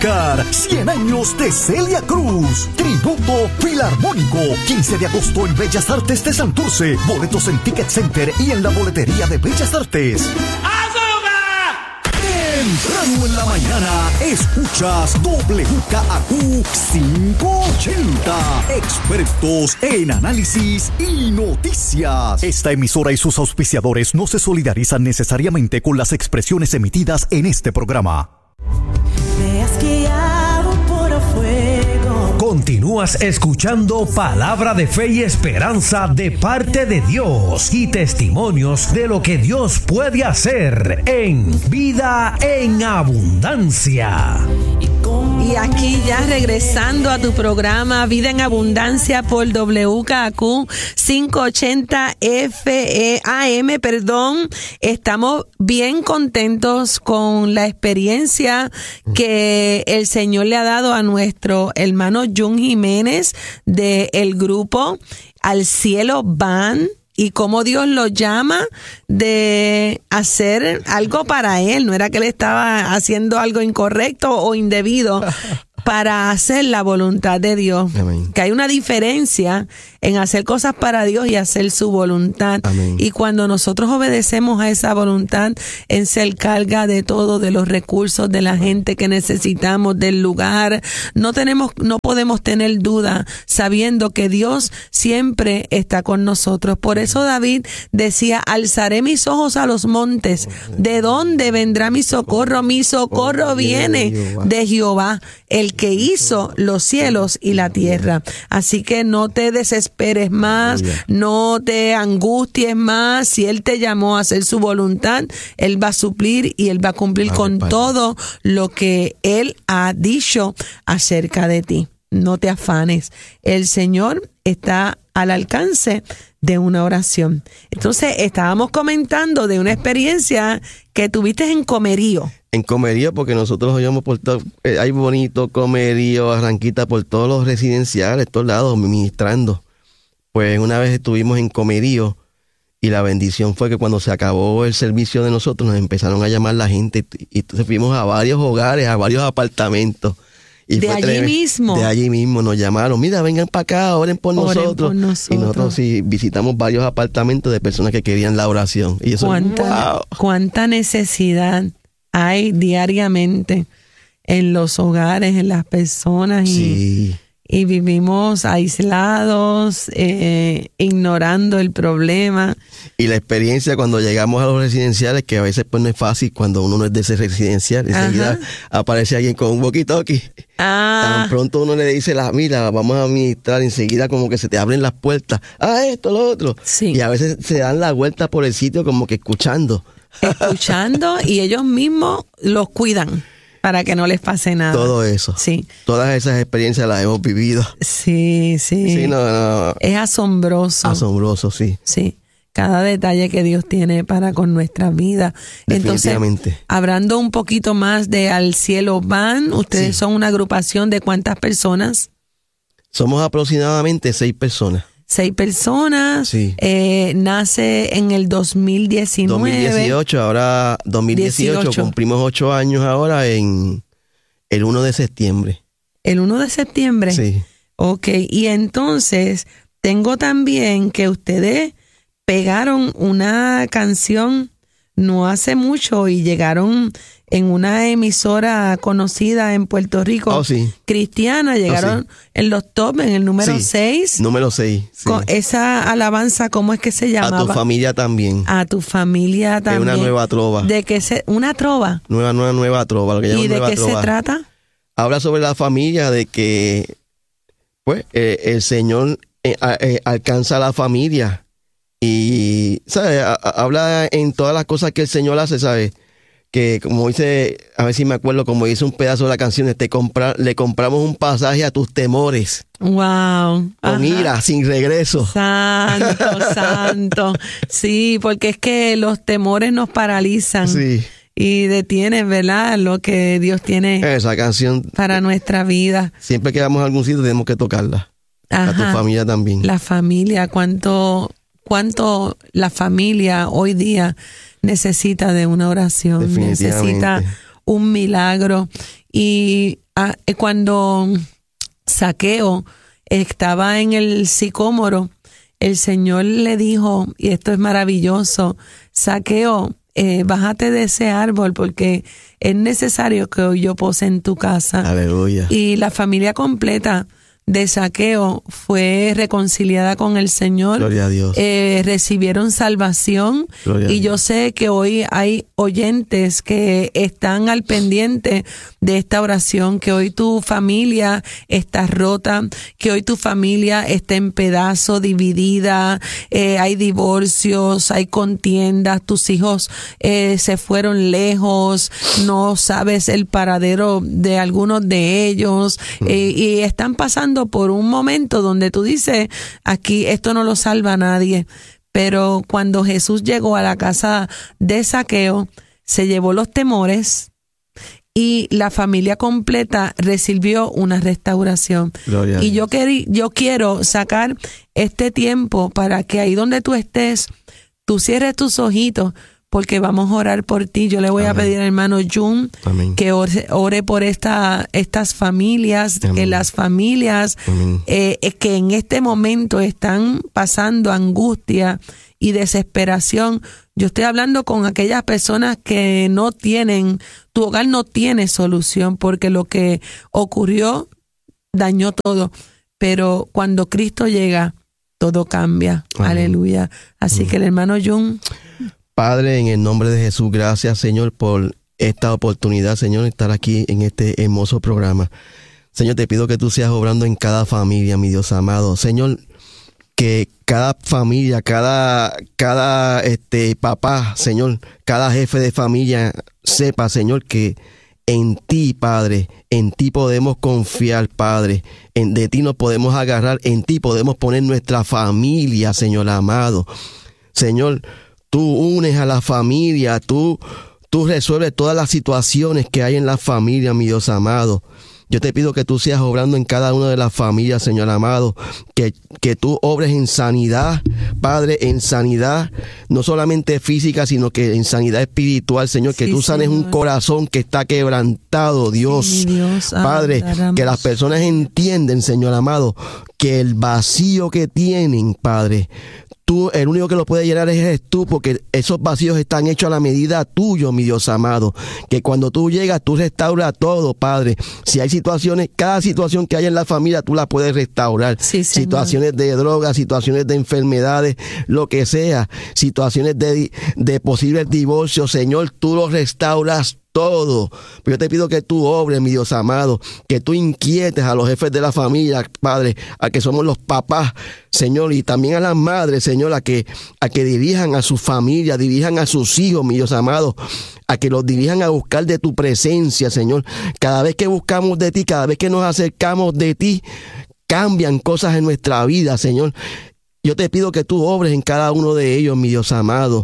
100 años de Celia Cruz. Tributo Filarmónico. 15 de agosto en Bellas Artes de Santurce. Boletos en Ticket Center y en la boletería de Bellas Artes. Temprano en la mañana, escuchas WKAQ 580. Expertos en análisis y noticias. Esta emisora y sus auspiciadores no se solidarizan necesariamente con las expresiones emitidas en este programa. Me has guiado por el fuego. Continúas escuchando Palabra de Fe y Esperanza de parte de Dios y testimonios de lo que Dios puede hacer en Vida en Abundancia. Y aquí ya regresando a tu programa Vida en Abundancia por WKAQ 580 AM, estamos bien contentos con la experiencia que el Señor le ha dado a nuestro hermano Jun Jiménez del grupo Al Cielo Van. Y cómo Dios lo llama de hacer algo para él. No era que él estaba haciendo algo incorrecto o indebido para hacer la voluntad de Dios. Amén. Que hay una diferencia en hacer cosas para Dios y hacer su voluntad. Amén. Y cuando nosotros obedecemos a esa voluntad, Él se encarga de todo, de los recursos, de la gente que necesitamos, del lugar. No podemos tener duda sabiendo que Dios siempre está con nosotros. Por eso David decía, alzaré mis ojos a los montes. ¿De dónde vendrá mi socorro? Mi socorro viene de Jehová, el que hizo los cielos y la tierra. Así que no te desesperes más, no te angusties más. Si Él te llamó a hacer su voluntad, Él va a suplir y Él va a cumplir con todo lo que Él ha dicho acerca de ti. No te afanes. El Señor está al alcance de una oración. Entonces, estábamos comentando de una experiencia que tuviste en Comerío. En Comerío, porque nosotros oíamos por todo, hay bonito Comerío, Arranquita, por todos los residenciales, todos lados, ministrando. Pues una vez estuvimos en Comerío y la bendición fue que cuando se acabó el servicio de nosotros nos empezaron a llamar la gente y entonces fuimos a varios hogares, a varios apartamentos. Y de allí mismo. De allí mismo nos llamaron, mira, vengan para acá, oren por nosotros. Y nosotros sí visitamos varios apartamentos de personas que querían la oración. Y eso, ¿Cuánta necesidad hay diariamente en los hogares, en las personas? Sí. Y vivimos aislados, ignorando el problema. Y la experiencia cuando llegamos a los residenciales, que a veces pues no es fácil cuando uno no es de ese residencial, enseguida aparece alguien con un walkie-talkie. Tan pronto uno le dice, mira, vamos a ministrar, enseguida como que se te abren las puertas. Esto, lo otro. Sí. Y a veces se dan la vuelta por el sitio como que escuchando. Y ellos mismos los cuidan para que no les pase nada. Todo eso. Sí. Todas esas experiencias las hemos vivido. Sí. Sí, no. Es asombroso. Asombroso, sí. Sí. Cada detalle que Dios tiene para con nuestras vidas. Definitivamente. Entonces, hablando un poquito más de Al Cielo Van, ustedes son una agrupación de ¿cuántas personas? Somos aproximadamente 6 personas. 6 personas. Sí. Nace en el 2019. 2018, ahora 2018. Cumplimos 8 años ahora en el 1 de septiembre. ¿El 1 de septiembre? Sí. Ok, y entonces tengo también que ustedes pegaron una canción no hace mucho y llegaron en una emisora conocida en Puerto Rico, cristiana, llegaron en los top, en el número 6. Número 6. Sí. Con esa alabanza, ¿cómo es que se llamaba? A tu familia también. A tu familia también. Es una nueva trova. ¿Una trova? Nueva trova. Lo que ¿Y de qué se trata? Habla sobre la familia, de que pues el Señor alcanza a la familia. Y, ¿sabes? Habla en todas las cosas que el Señor hace, ¿sabes? Que como dice, a ver si me acuerdo, como dice un pedazo de la canción, le compramos un pasaje a tus temores. Wow. Con ira, sin regreso. Santo. Sí, porque es que los temores nos paralizan. Sí. Y detienen, ¿verdad? Lo que Dios tiene esa canción para nuestra vida. Siempre que vamos a algún sitio tenemos que tocarla. Ajá. A tu familia también. La familia, cuánto la familia hoy día necesita de una oración, necesita un milagro. Y Cuando Zaqueo estaba en el sicómoro, el Señor le dijo, y esto es maravilloso, Zaqueo, bájate de ese árbol porque es necesario que hoy yo pose en tu casa. Aleluya. Y la familia completa de Zaqueo fue reconciliada con el Señor. Gloria a Dios. Recibieron salvación. Gloria a y yo Dios. sé que hoy hay oyentes que están al pendiente de esta oración, que hoy tu familia está rota, que hoy tu familia está en pedazos, dividida, hay divorcios, hay contiendas, tus hijos se fueron lejos, no sabes el paradero de algunos de ellos, y están pasando por un momento donde tú dices, aquí esto no lo salva a nadie. Pero cuando Jesús llegó a la casa de Zaqueo, se llevó los temores y la familia completa recibió una restauración. Gloria a Y Dios. yo quiero sacar este tiempo para que ahí donde tú estés, tú cierres tus ojitos, porque vamos a orar por ti. Yo le voy a pedir al hermano Jun Amén. que ore por estas familias, Amén. que las familias Amén. que en este momento están pasando angustia y desesperación. Yo estoy hablando con aquellas personas que no tienen, tu hogar no tiene solución porque lo que ocurrió dañó todo. Pero cuando Cristo llega, todo cambia. Amén. Aleluya. Así que el hermano Jun. Padre, en el nombre de Jesús, gracias, Señor, por esta oportunidad, Señor, de estar aquí en este hermoso programa. Señor, te pido que tú seas obrando en cada familia, mi Dios amado. Señor, que cada familia, cada papá, Señor, cada jefe de familia sepa, Señor, que en ti, Padre, en ti podemos confiar, Padre. De ti nos podemos agarrar, en ti podemos poner nuestra familia, Señor amado. Señor, tú unes a la familia, tú resuelves todas las situaciones que hay en la familia, mi Dios amado. Yo te pido que tú seas obrando en cada una de las familias, Señor amado, que tú obres en sanidad, Padre, en sanidad, no solamente física, sino que en sanidad espiritual, Señor, que Sí, tú sanes Señor. un corazón que está quebrantado, Dios. Sí, mi Dios. Padre, que las personas entienden, Señor amado, que el vacío que tienen, Padre, tú, el único que lo puede llenar eres tú, porque esos vacíos están hechos a la medida tuyo, mi Dios amado. Que cuando tú llegas, tú restauras todo, Padre. Si hay situaciones, cada situación que hay en la familia, tú la puedes restaurar. Sí, Señor. Situaciones de drogas, situaciones de enfermedades, lo que sea, situaciones de posibles divorcios, Señor, tú lo restauras todo. Pero yo te pido que tú obres, mi Dios amado, que tú inquietes a los jefes de la familia, Padre, a que somos los papás, Señor, y también a las madres, Señor, a que dirijan a su familia, dirijan a sus hijos, mi Dios amado, a que los dirijan a buscar de tu presencia, Señor. Cada vez que buscamos de ti, cada vez que nos acercamos de ti, cambian cosas en nuestra vida, Señor. Yo te pido que tú obres en cada uno de ellos, mi Dios amado,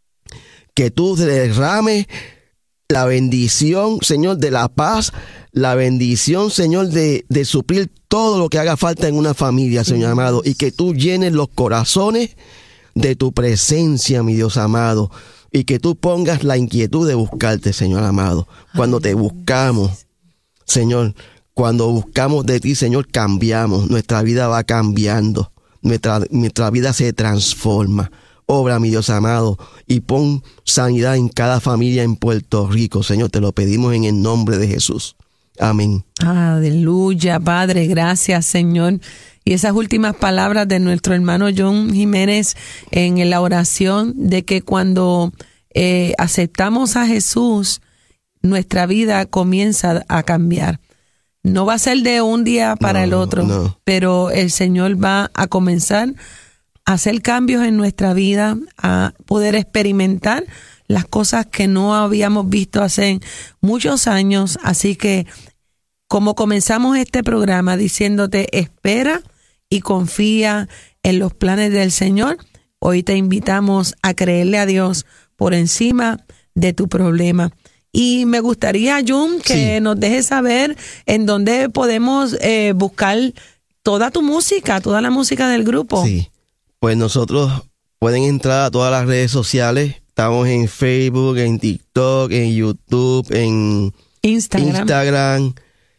que tú derrames la bendición, Señor, de la paz, la bendición, Señor, de suplir todo lo que haga falta en una familia, Señor amado, y que tú llenes los corazones de tu presencia, mi Dios amado, y que tú pongas la inquietud de buscarte, Señor amado. Cuando te buscamos, Señor, cuando buscamos de ti, Señor, cambiamos, nuestra vida va cambiando, nuestra vida se transforma. Obra, mi Dios amado, y pon sanidad en cada familia en Puerto Rico, Señor, te lo pedimos en el nombre de Jesús. Amén. Aleluya, Padre, gracias, Señor. Y esas últimas palabras de nuestro hermano John Jiménez en la oración de que cuando aceptamos a Jesús, nuestra vida comienza a cambiar. No va a ser de un día para el otro, no. pero el Señor va a comenzar a hacer cambios en nuestra vida, a poder experimentar las cosas que no habíamos visto hace muchos años. Así que, como comenzamos este programa diciéndote, espera y confía en los planes del Señor, hoy te invitamos a creerle a Dios por encima de tu problema. Y me gustaría, Jun, que Sí. nos dejes saber en dónde podemos buscar toda tu música, toda la música del grupo. Sí, pues nosotros pueden entrar a todas las redes sociales. Estamos en Facebook, en TikTok, en YouTube, en Instagram.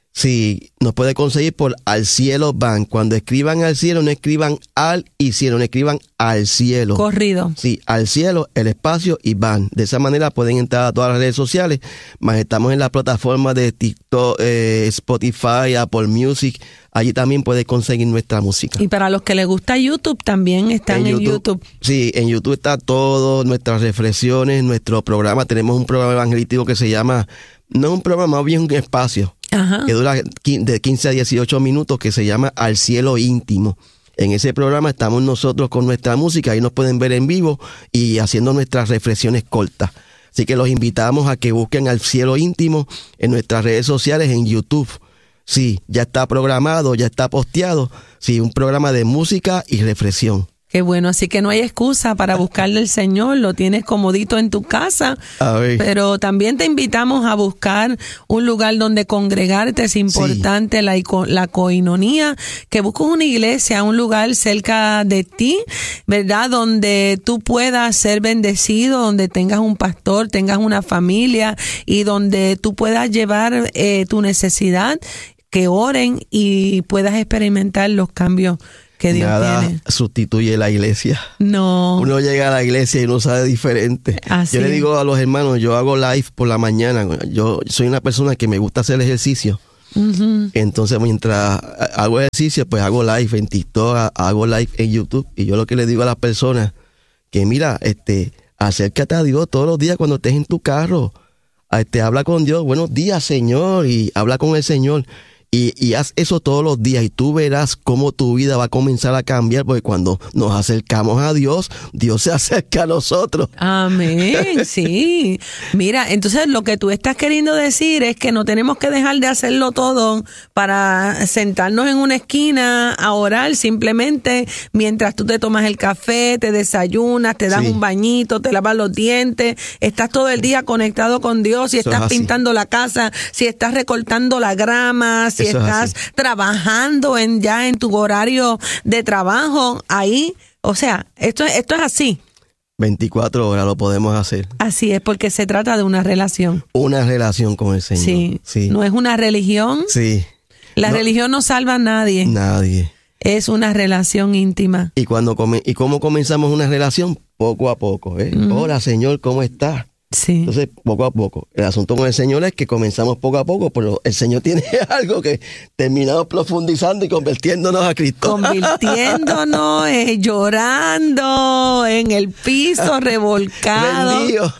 Sí, nos puede conseguir por Al Cielo Van. Cuando escriban Al Cielo, no escriban Al y Cielo, no escriban Al Cielo. Corrido. Sí, Al Cielo, el espacio y Van. De esa manera pueden entrar a todas las redes sociales, más estamos en la plataforma de TikTok, Spotify, Apple Music. Allí también pueden conseguir nuestra música. Y para los que les gusta YouTube, también están en YouTube. Sí, en YouTube está todo, nuestras reflexiones, nuestro programa. Tenemos un programa evangelístico que se llama, no es un programa, más bien un espacio. Ajá. Que dura de 15 a 18 minutos, que se llama Al Cielo Íntimo. En ese programa estamos nosotros con nuestra música, ahí nos pueden ver en vivo y haciendo nuestras reflexiones cortas. Así que los invitamos a que busquen Al Cielo Íntimo en nuestras redes sociales, en YouTube. Sí, ya está programado, ya está posteado. Sí, un programa de música y reflexión. Qué bueno, así que no hay excusa para buscarle al Señor, lo tienes comodito en tu casa, pero también te invitamos a buscar un lugar donde congregarte, es importante sí. la coinonía, que busques una iglesia, un lugar cerca de ti, ¿verdad? Donde tú puedas ser bendecido, donde tengas un pastor, tengas una familia y donde tú puedas llevar tu necesidad, que oren y puedas experimentar los cambios que Dios Nada tiene. Sustituye la iglesia. No. Uno llega a la iglesia y uno sabe diferente. Así. Yo le digo a los hermanos, yo hago live por la mañana. Yo soy una persona que me gusta hacer ejercicio. Uh-huh. Entonces, mientras hago ejercicio, pues hago live en TikTok, hago live en YouTube. Y yo lo que le digo a las personas, que mira, acércate a Dios todos los días cuando estés en tu carro. Habla con Dios, buenos días, Señor, y habla con el Señor. Y haz eso todos los días y tú verás cómo tu vida va a comenzar a cambiar, porque cuando nos acercamos a Dios, Dios se acerca a nosotros. Amén, sí. Mira, entonces lo que tú estás queriendo decir es que no tenemos que dejar de hacerlo todo para sentarnos en una esquina a orar, simplemente mientras tú te tomas el café, te desayunas, te das un bañito, te lavas los dientes, estás todo el día conectado con Dios, si estás pintando la casa, si estás recortando la grama, si estás trabajando ya en tu horario de trabajo, ahí, o sea, esto es así. 24 horas lo podemos hacer. Así es, porque se trata de una relación. Una relación con el Señor. Sí. No es una religión. Sí. La religión no salva a nadie. Nadie. Es una relación íntima. ¿Y cómo comenzamos una relación? Poco a poco. Hola, Señor, ¿cómo estás? Sí. Entonces, poco a poco. El asunto con el Señor es que comenzamos poco a poco, pero el Señor tiene algo que terminamos profundizando y convirtiéndonos a Cristo. Convirtiéndonos, llorando en el piso, revolcado. Rendido.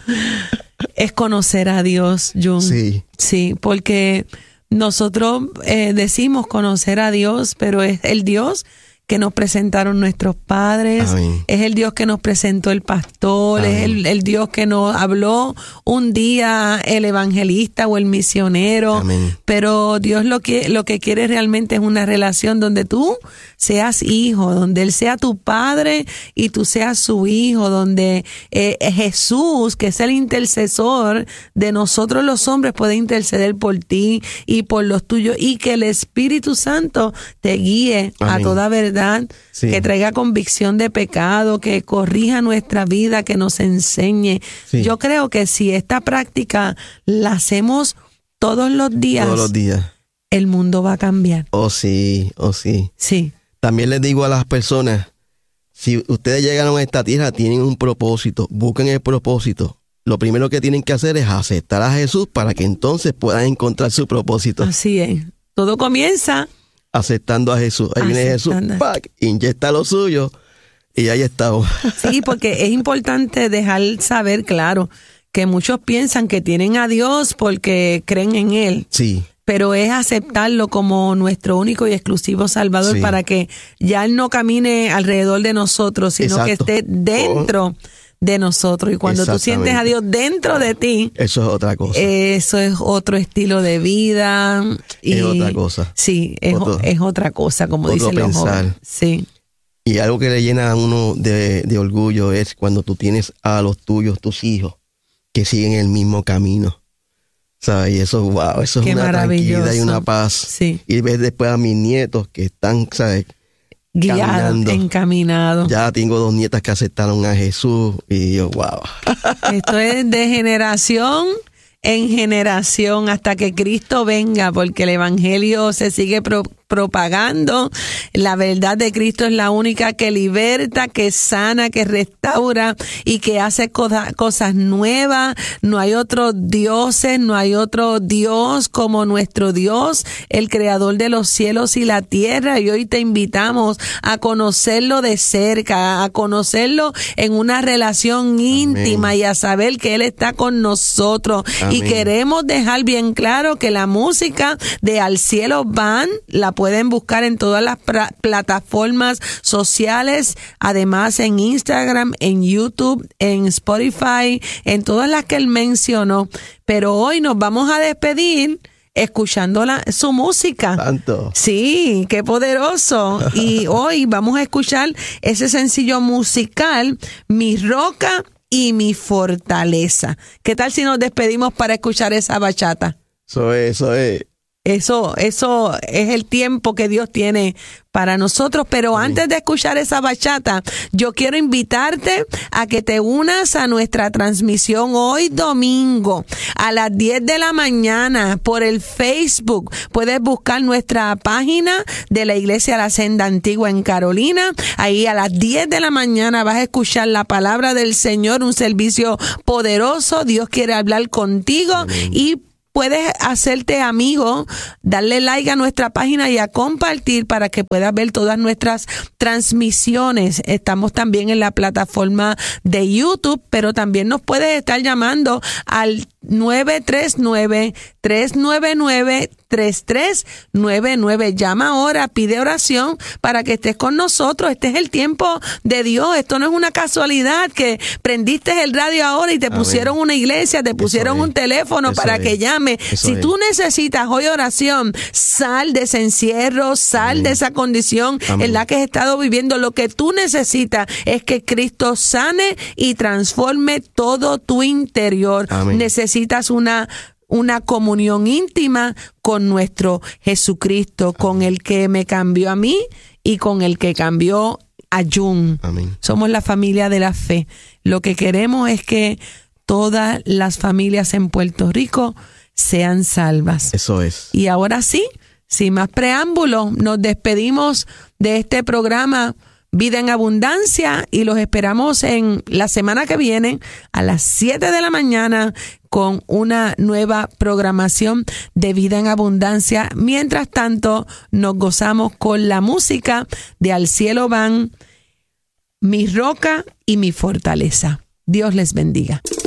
Es conocer a Dios, Jun. Sí. Sí, porque nosotros decimos conocer a Dios, pero es el Dios que nos presentaron nuestros padres. Amén. Es el Dios que nos presentó el pastor. Amén. Es el Dios que nos habló un día el evangelista o el misionero. Amén. Pero Dios lo que quiere realmente es una relación donde tú seas hijo, donde Él sea tu padre y tú seas su hijo, donde Jesús, que es el intercesor de nosotros los hombres, puede interceder por ti y por los tuyos, y que el Espíritu Santo te guíe Amén. A toda verdad. Sí. Que traiga convicción de pecado, que corrija nuestra vida, que nos enseñe. Sí. Yo creo que si esta práctica la hacemos todos los días, el mundo va a cambiar. Oh sí. Sí. También les digo a las personas, si ustedes llegaron a esta tierra, tienen un propósito, busquen el propósito. Lo primero que tienen que hacer es aceptar a Jesús para que entonces puedan encontrar su propósito. Así es. Todo comienza aceptando a Jesús. Ahí viene Jesús, inyecta lo suyo y ahí estamos. Sí, porque es importante dejar saber, claro, que muchos piensan que tienen a Dios porque creen en Él. Sí. Pero es aceptarlo como nuestro único y exclusivo Salvador, sí. Para que ya Él no camine alrededor de nosotros, sino que esté dentro de nosotros. Y cuando tú sientes a Dios dentro de ti, eso es otra cosa. Eso es otro estilo de vida. Y es otra cosa. Sí, es otra cosa, como dicen los jóvenes. Sí. Y algo que le llena a uno de orgullo es cuando tú tienes a los tuyos, tus hijos, que siguen el mismo camino. ¿Sabes? Y eso, wow, eso es una tranquilidad y una paz. Sí. Y ves después a mis nietos que están, ¿sabes? Guiados, encaminados. Ya tengo 2 nietas que aceptaron a Jesús y yo, wow. Esto es de generación en generación hasta que Cristo venga, porque el evangelio se sigue propagando. La verdad de Cristo es la única que liberta, que sana, que restaura y que hace cosas nuevas. No hay otros dioses, no hay otro Dios como nuestro Dios, el creador de los cielos y la tierra. Y hoy te invitamos a conocerlo de cerca, a conocerlo en una relación íntima. Amén. Y a saber que Él está con nosotros. Amén. Y queremos dejar bien claro que la música de Al Cielo Van la pueden buscar en todas las plataformas sociales, además en Instagram, en YouTube, en Spotify, en todas las que él mencionó. Pero hoy nos vamos a despedir escuchando su música. Tanto. Sí, qué poderoso. Y hoy vamos a escuchar ese sencillo musical, Mi Roca y Mi Fortaleza. ¿Qué tal si nos despedimos para escuchar esa bachata? Eso es. Eso es el tiempo que Dios tiene para nosotros. Pero antes de escuchar esa bachata, yo quiero invitarte a que te unas a nuestra transmisión hoy domingo a las 10 de la mañana por el Facebook. Puedes buscar nuestra página de la Iglesia La Senda Antigua en Carolina. Ahí a las 10 de la mañana vas a escuchar la palabra del Señor, un servicio poderoso. Dios quiere hablar contigo. Amén. Y puedes hacerte amigo, darle like a nuestra página y a compartir para que puedas ver todas nuestras transmisiones. Estamos también en la plataforma de YouTube, pero también nos puedes estar llamando al 939-399-3399. Llama ahora, pide oración para que estés con nosotros. Este es el tiempo de Dios. Esto no es una casualidad que prendiste el radio ahora y te pusieron una iglesia, te pusieron un teléfono para que llame. Si tú necesitas hoy oración, sal de ese encierro, sal de esa condición en la que has estado viviendo. Lo que tú necesitas es que Cristo sane y transforme todo tu interior. Necesitas una comunión íntima con nuestro Jesucristo, con el que me cambió a mí y con el que cambió a Jun. Somos la familia de la fe. Lo que queremos es que todas las familias en Puerto Rico sean salvas. Eso es. Y ahora sí, sin más preámbulos, nos despedimos de este programa Vida en Abundancia y los esperamos en la semana que viene a las 7 de la mañana con una nueva programación de Vida en Abundancia. Mientras tanto, nos gozamos con la música de Al Cielo Van, Mi Roca y Mi Fortaleza. Dios les bendiga.